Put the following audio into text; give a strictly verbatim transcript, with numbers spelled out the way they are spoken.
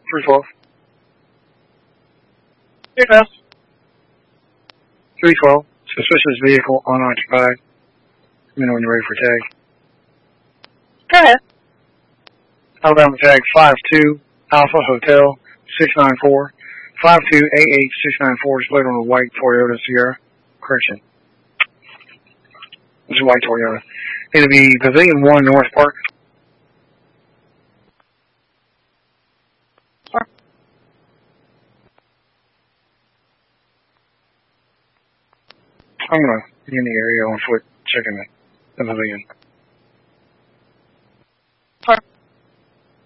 three twelve. Three twelve. three twelve. Suspicious vehicle unoccupied. Let me know when you're ready for tag. Go ahead. Alabama tag five two Alpha Hotel six nine four. five two A H six nine four displayed on a white Toyota Sierra. Correction. It's a white Toyota. It'll be Pavilion one North Park. Sure. I'm going to be in the area on foot checking the, the pavilion.